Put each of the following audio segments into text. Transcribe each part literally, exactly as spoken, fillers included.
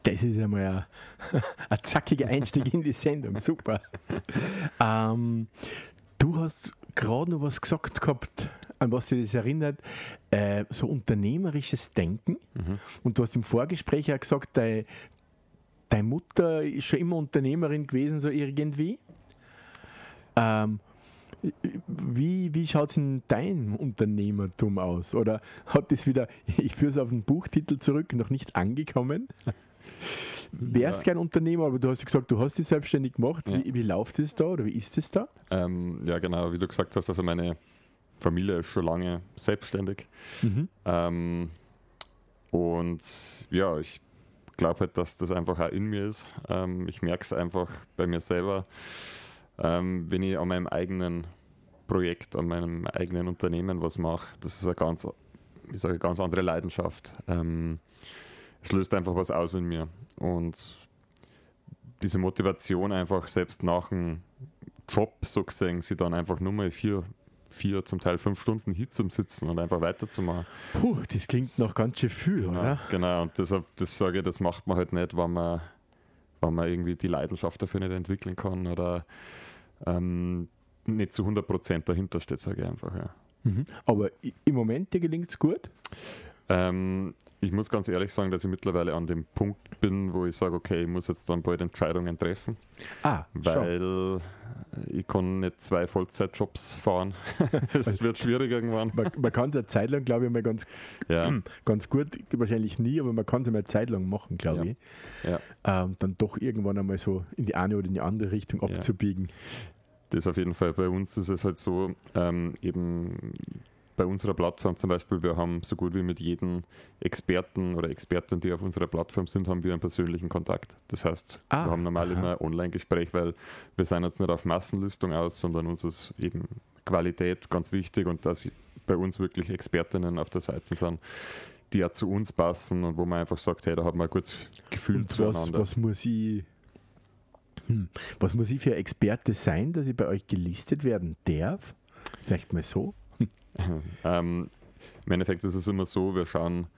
Das ist einmal ein, ein zackiger Einstieg in die Sendung. Super. Ähm, du hast gerade noch was gesagt gehabt, an was dich das erinnert, äh, so unternehmerisches Denken. Mhm. Und du hast im Vorgespräch auch gesagt, deine, deine Mutter ist schon immer Unternehmerin gewesen, so irgendwie. Ähm, Wie, wie schaut es in deinem Unternehmertum aus? Oder hat das wieder, ich führe es auf den Buchtitel zurück, noch nicht angekommen? Wärst Ja. gern Unternehmer, aber du hast ja gesagt, du hast dich selbstständig gemacht. Ja. Wie, wie läuft es da oder wie ist es da? Ähm, ja, genau, wie du gesagt hast, also meine Familie ist schon lange selbstständig. Mhm. Ähm, und ja, ich glaube halt, dass das einfach auch in mir ist. Ähm, ich merke es einfach bei mir selber, ähm, wenn ich an meinem eigenen Projekt, an meinem eigenen Unternehmen was mache. Das ist eine ganz, ich sage, eine ganz andere Leidenschaft. Ähm, es löst einfach was aus in mir. Und diese Motivation einfach selbst nach dem Job, so gesehen, sie dann einfach nur mal vier, vier zum Teil fünf Stunden hier zum Sitzen und einfach weiterzumachen. Puh, das klingt noch ganz schön viel, Genau, oder? genau. Und das, das sage ich, das macht man halt nicht, wenn man, wenn man irgendwie die Leidenschaft dafür nicht entwickeln kann oder ähm, nicht zu hundert Prozent dahinter steht, sage ich einfach. Ja. Mhm. Aber i- im Moment dir gelingt es gut? Ähm, ich muss ganz ehrlich sagen, dass ich mittlerweile an dem Punkt bin, wo ich sage, okay, ich muss jetzt dann bald Entscheidungen treffen, Ah, schon. weil ich kann nicht zwei Vollzeitjobs fahren. Es wird schwierig irgendwann. Man, man kann es eine Zeit lang, glaube ich, mal ganz, Ja, ganz gut, wahrscheinlich nie, aber man kann es mal eine Zeit lang machen, glaube Ja. ich. ja. Ähm, dann doch irgendwann einmal so in die eine oder in die andere Richtung Ja. abzubiegen. Das auf jeden Fall. Bei uns ist es halt so, ähm, eben bei unserer Plattform zum Beispiel, wir haben so gut wie mit jedem Experten oder Expertin, die auf unserer Plattform sind, haben wir einen persönlichen Kontakt. Das heißt, Ah, wir haben normal aha. immer ein Online-Gespräch, weil wir sind jetzt nicht auf Massenlistung aus, sondern uns ist eben Qualität ganz wichtig und dass bei uns wirklich Expertinnen auf der Seite sind, die ja zu uns passen und wo man einfach sagt, hey, da hat man ein gutes Gefühl Und was, zueinander. was muss ich hm, was muss ich für ein Experte sein, dass ich bei euch gelistet werden darf? Vielleicht mal so. Ähm, Im Endeffekt ist es immer so, wir schauen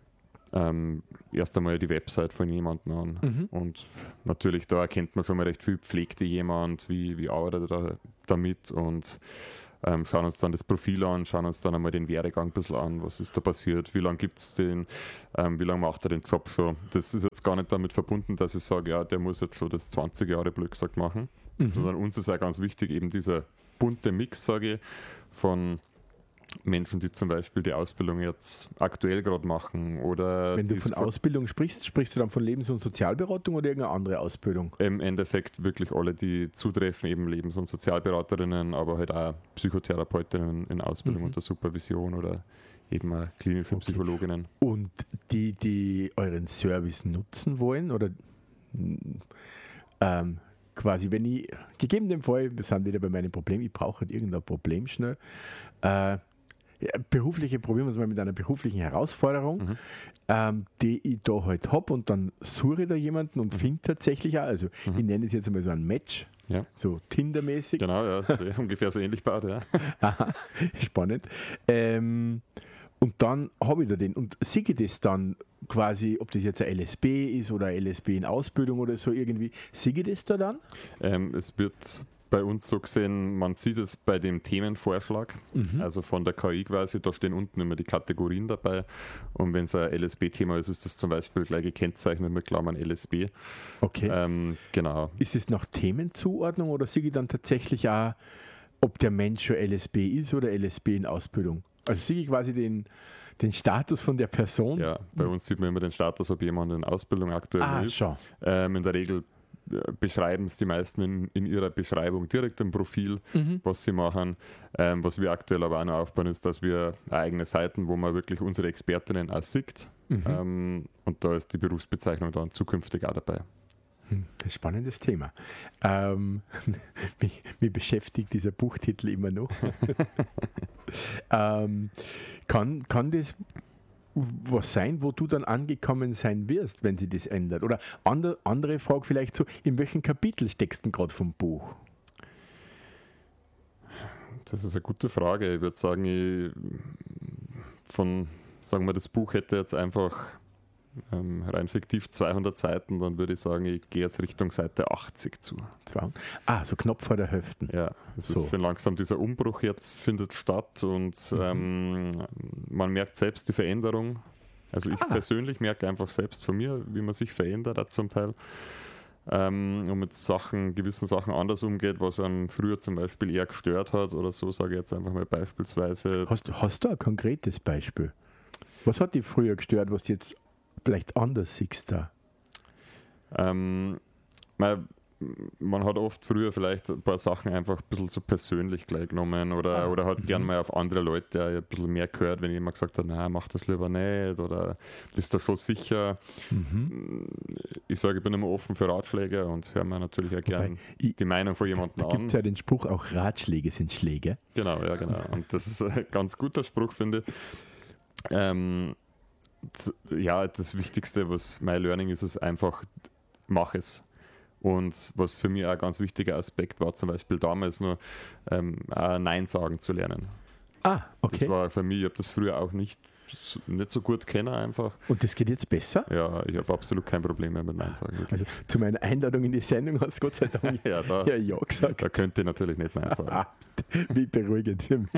ähm, erst einmal die Website von jemandem an Mhm. und natürlich da erkennt man schon mal recht viel, pflegt die jemand, wie, wie arbeitet er damit und ähm, schauen uns dann das Profil an, schauen uns dann einmal den Werdegang ein bisschen an, was ist da passiert, wie lange gibt es den, ähm, wie lange macht er den Job schon. Das ist jetzt gar nicht damit verbunden, dass ich sage, ja, der muss jetzt schon das zwanzig Jahre blöd gesagt machen, Mhm. sondern uns ist auch ganz wichtig, eben dieser bunte Mix, sage ich, von Menschen, die zum Beispiel die Ausbildung jetzt aktuell gerade machen oder Wenn du die von es Ausbildung sprichst, sprichst du dann von Lebens- und Sozialberatung oder irgendeine andere Ausbildung? im Endeffekt wirklich alle, die zutreffen, eben Lebens- und Sozialberaterinnen, aber halt auch Psychotherapeutinnen in Ausbildung Mhm. unter Supervision oder eben auch klinische Okay. Psychologinnen. Und die, die euren Service nutzen wollen oder mm, ähm, quasi, wenn ich, gegeben dem Fall, wir sind wieder bei meinem Problem, ich brauche halt irgendein Problem schnell, äh, ja, berufliche, probieren wir es mal mit einer beruflichen Herausforderung, Mhm. ähm, die ich da halt habe und dann suche ich da jemanden und finde tatsächlich auch, also Mhm. ich nenne es jetzt einmal so ein Match, Ja. so Tinder-mäßig. Genau, ja, ist eh ungefähr so ähnlich baut, ja. Aha, spannend. Ähm, und dann habe ich da den und sehe ich das dann quasi, ob das jetzt ein L S B ist oder ein L S B in Ausbildung oder so irgendwie, sehe ich das da dann? Ähm, es wird bei uns so gesehen, man sieht es bei dem Themenvorschlag, Mhm. also von der K I quasi, da stehen unten immer die Kategorien dabei und wenn es ein L S B-Thema ist, ist das zum Beispiel gleich gekennzeichnet mit Klammern L S B. Okay. Ähm, genau. Ist es nach Themenzuordnung oder sehe ich dann tatsächlich auch, ob der Mensch schon L S B ist oder L S B in Ausbildung? Also sehe ich quasi den, den Status von der Person? Ja, bei uns sieht man immer den Status, ob jemand in Ausbildung aktuell Ah, ist. schon. Ähm, in der Regel äh, beschreiben es die meisten in, in ihrer Beschreibung direkt im Profil, Mhm. was sie machen. Ähm, was wir aktuell aber auch noch aufbauen, ist, dass wir eigene Seiten, wo man wirklich unsere Expertinnen auch sieht. Mhm. Ähm, und da ist die Berufsbezeichnung dann zukünftig auch dabei. Hm, das ist ein spannendes Thema. Ähm, mich, mich beschäftigt dieser Buchtitel immer noch. ähm, kann, kann das was sein, wo du dann angekommen sein wirst, wenn sie das ändert? Oder andere, andere Frage vielleicht so, in welchem Kapitel steckst du gerade vom Buch? Das ist eine gute Frage. Ich würde sagen, ich von, sagen wir, das Buch hätte jetzt einfach ähm, rein fiktiv zweihundert Seiten, dann würde ich sagen, ich gehe jetzt Richtung Seite achtzig zu. Ah, so knapp vor der Hälfte. Ja, es So. ist so langsam dieser Umbruch jetzt findet statt und Mhm. ähm, man merkt selbst die Veränderung. Also ich Ah. persönlich merke einfach selbst von mir, wie man sich verändert hat zum Teil. Ähm, und mit Sachen, gewissen Sachen anders umgeht, was einem früher zum Beispiel eher gestört hat oder so, sage ich jetzt einfach mal beispielsweise. Hast, hast du ein konkretes Beispiel? Was hat dich früher gestört, was du jetzt vielleicht anders siehst da? Ähm, man, man hat oft früher vielleicht ein paar Sachen einfach ein bisschen zu persönlich gleich genommen oder, Ah, oder hat mhm. gern mal auf andere Leute ein bisschen mehr gehört, wenn jemand gesagt hat, nein, mach das lieber nicht oder bist du schon sicher. Mhm. Ich sage, ich bin immer offen für Ratschläge und höre mir natürlich auch gern ich- die Meinung von jemandem Da an. gibt es ja den Spruch, auch Ratschläge sind Schläge. Genau, ja, genau. Und das ist ein ganz guter Spruch, finde ich. Ähm, z- ja, das Wichtigste, was mein Learning ist, ist einfach, mach es. Und was für mich auch ein ganz wichtiger Aspekt war, zum Beispiel damals nur, ähm, auch Nein sagen zu lernen. Ah, okay. Das war für mich, ich habe das früher auch nicht, so- nicht so gut kennen einfach. Und das geht jetzt besser? Ja, ich habe absolut kein Problem mehr mit Nein sagen. wirklich. Also zu meiner Einladung in die Sendung hast du Gott sei Dank Ja, da, ja, ja gesagt. da könnte ich natürlich nicht Nein sagen. Ah, wie beruhigend für mich.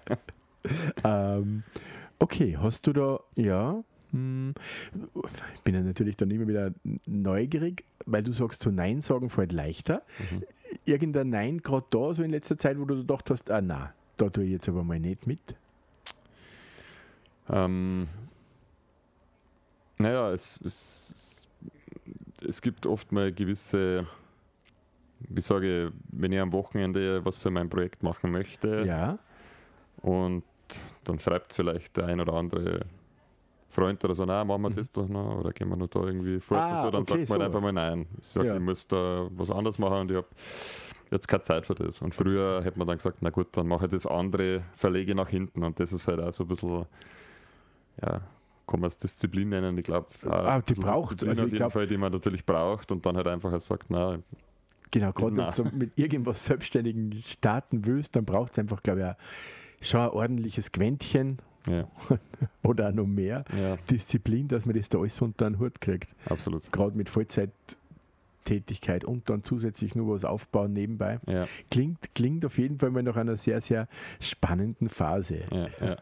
ähm, okay, hast du da, ja, hm, ich bin ja natürlich dann immer wieder neugierig, weil du sagst, so Nein sagen fällt leichter. Mhm. Irgendein Nein gerade da, so in letzter Zeit, wo du gedacht hast, ah nein, da tue ich jetzt aber mal nicht mit. Ähm, naja, es, es, es, es gibt oft mal gewisse, wie sage ich, wenn ich am Wochenende was für mein Projekt machen möchte Ja, und dann schreibt vielleicht der ein oder andere Freund oder so, nein, machen wir Mhm. das doch noch oder gehen wir noch da irgendwie fort Ah, und so, dann okay, sagt man halt einfach sowas. mal nein. Ich sage, Ja. ich muss da was anderes machen und ich habe jetzt keine Zeit für das. Und früher hätte man dann gesagt, na gut, dann mache ich das andere, verlege nach hinten und das ist halt auch so ein bisschen, ja, kann man es Disziplin nennen, ich glaube, Ah, die braucht, Disziplin also auf ich jeden glaub- Fall, die man natürlich braucht und dann halt einfach halt sagt, na, genau, gerade wenn Na. du so mit irgendwas Selbstständigen starten willst, dann brauchst du einfach, glaube ich, auch schon ein ordentliches Quäntchen ja, oder auch noch mehr ja, Disziplin, dass man das da alles unter den Hut kriegt. absolut. Gerade mit Vollzeittätigkeit und dann zusätzlich nur was aufbauen nebenbei. Ja, Klingt, klingt auf jeden Fall mal nach einer sehr, sehr spannenden Phase. ja, ja.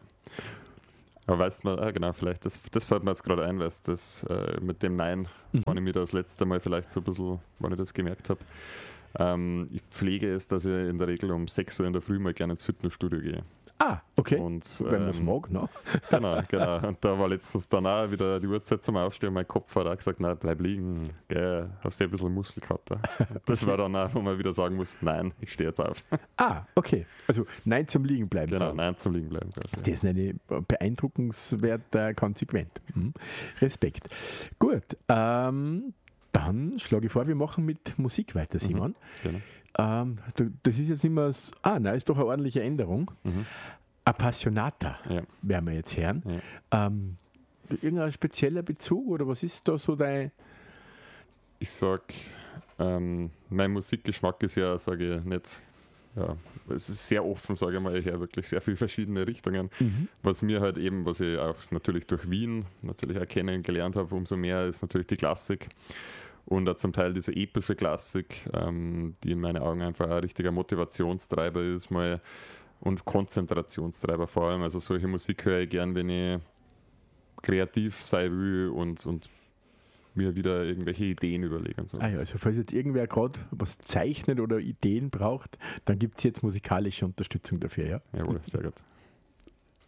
Aber weißt du, ah, genau, vielleicht, das, das fällt mir jetzt gerade ein, weißt du, das äh, mit dem Nein, Mhm. wann ich mir das letzte Mal vielleicht so ein bisschen, wann ich das gemerkt habe. Ähm, ich pflege es, dass ich in der Regel um sechs Uhr in der Früh mal gerne ins Fitnessstudio gehe. Ah, okay. Und, Wenn man es ähm, mag, ne? Genau, genau. Und da war letztens dann auch wieder die Uhrzeit zum Aufstehen. Mein Kopf hat auch gesagt, nein, bleib liegen. Gell, hast du ein bisschen Muskelkater. Das war dann auch, wo man wieder sagen muss, nein, ich stehe jetzt auf. Ah, okay. Also Nein zum Liegen bleiben. Genau, sagen. nein, zum Liegen bleiben. Quasi. Das ist eine beeindruckenswert äh, konsequent. Mhm. Respekt. Gut, ähm, dann schlage ich vor, wir machen mit Musik weiter, Simon. Genau. Ähm, du- das ist jetzt immer, s- ah, nein, ist doch eine ordentliche Änderung. Mhm. Appassionata Ja. werden wir jetzt hören. Ja. Ähm, irgendein spezieller Bezug oder was ist da so dein... Ich sag, ähm, mein Musikgeschmack ist ja, sage ich nicht, ja, es ist sehr offen, sage ich mal, ich höre wirklich sehr viele verschiedene Richtungen. Mhm. Was mir halt eben, was ich auch natürlich durch Wien natürlich auch kennengelernt habe, umso mehr ist natürlich die Klassik und auch zum Teil diese epische Klassik, ähm, die in meinen Augen einfach ein richtiger Motivationstreiber ist mal und Konzentrationstreiber vor allem. Also solche Musik höre ich gern, wenn ich kreativ sein will und, und mir wieder irgendwelche Ideen überlegen. Und so. Ah ja, also falls jetzt irgendwer gerade was zeichnet oder Ideen braucht, dann gibt es jetzt musikalische Unterstützung dafür, ja? Jawohl, sehr gut.